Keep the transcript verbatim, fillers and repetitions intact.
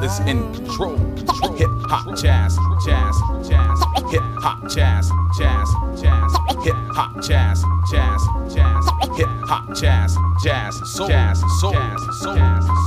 is in control. Hip hop, jazz, jazz, jazz. Hip hop, jazz, jazz, jazz. Hip hop, jazz, jazz, jazz. Hip hop, jazz, jazz, jazz, soul, jazz, soul, jazz.